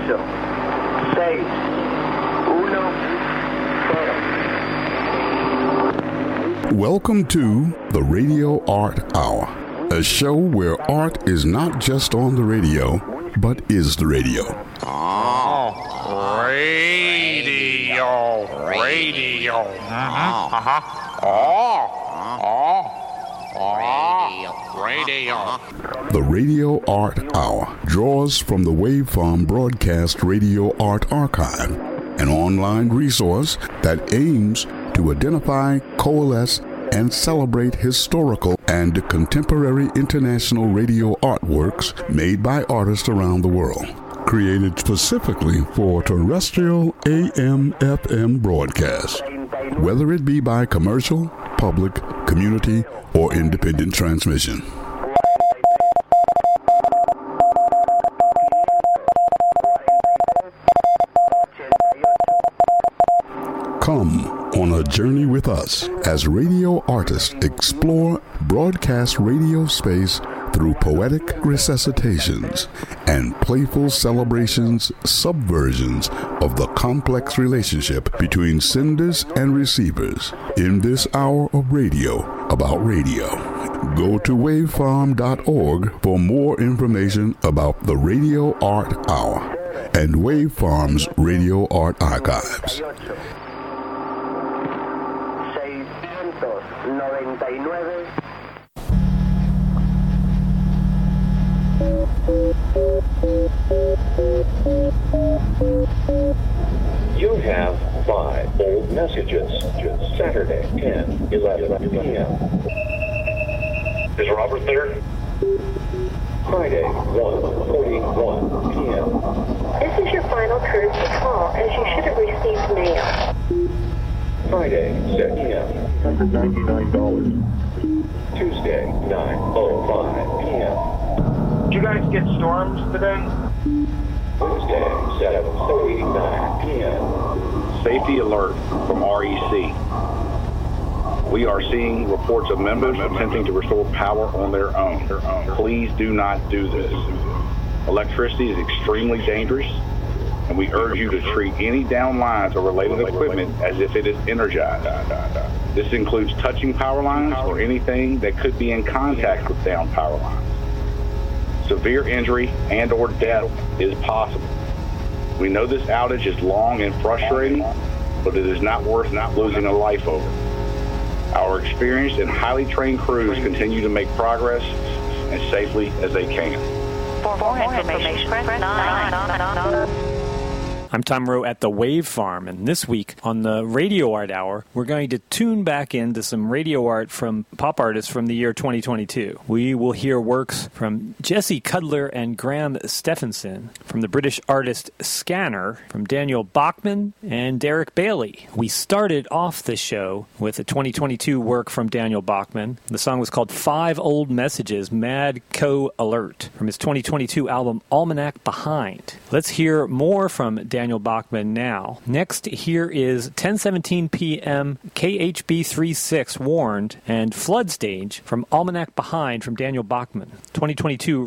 Welcome to the Radio Art Hour, a show where art is not just on the radio, but is the radio. Oh, radio. Radio. The Radio Art Hour draws from the Waveform Broadcast Radio Art Archive, an online resource that aims to identify, coalesce, and celebrate historical and contemporary international radio artworks made by artists around the world. Created specifically for terrestrial AM/FM broadcasts, whether it be by commercial, public, community, or independent transmission. Come on a journey with us as radio artists explore broadcast radio space through poetic resuscitations and playful celebrations, subversions of the complex relationship between senders and receivers in this hour of radio about radio. Go to wavefarm.org for more information about the Radio Art Hour and Wavefarm's Radio Art Archives. You have 5 old messages. Saturday, 10:11 p.m. Is Robert there? Friday, 1:41 p.m. This is your final courtesy call, as you should have received mail. Friday, 6 p.m. $199. Tuesday, 9:05 p.m. Did you guys get storms today? Wednesday, 7:39 p.m. Safety alert from REC. We are seeing reports of members attempting to restore power on their own. Please do not do this. Electricity is extremely dangerous, and we urge you to treat any down lines or related equipment as if it is energized. This includes touching power lines or anything that could be in contact with down power lines. Severe injury and or death is possible. We know this outage is long and frustrating, but it is not worth losing a life over. Our experienced and highly trained crews continue to make progress as safely as they can. For more information, press 9. I'm Tom Rowe at the Wavefarm, and this week on the Radio Art Hour, we're going to tune back into some radio art from pop artists from the year 2022. We will hear works from Jesse Cudler and Graham Stephenson, from the British artist Scanner, from Daniel Bachman and Derek Bailey. We started off the show with a 2022 work from Daniel Bachman. The song was called 5 Old Messages, Mad Co Alert, from his 2022 album Almanac Behind. Let's hear more from Daniel Bachman now. Next, here is 10:17 p.m. KHB 36 Warned and Flood Stage from Almanac Behind from Daniel Bachman. 2022